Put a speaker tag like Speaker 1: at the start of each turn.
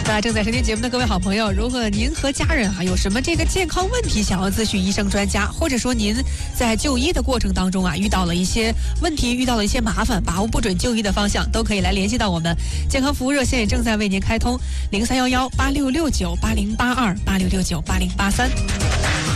Speaker 1: 那正在收听节目的各位好朋友，如果您和家人有什么这个健康问题想要咨询医生专家，或者说您在就医的过程当中遇到了一些问题，遇到了一些麻烦，把握不准就医的方向，都可以来联系到我们健康服务热线，也正在为您开通03118669808286698083。